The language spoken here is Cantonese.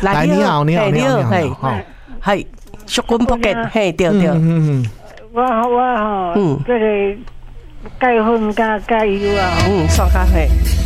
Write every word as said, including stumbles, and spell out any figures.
来，你好，你好，你好， 嘿，嘿，淑君福建，嘿，对对。 嗯嗯我我吼， 嗯， 这个钙粉加钙油啊， 嗯，双卡嘿。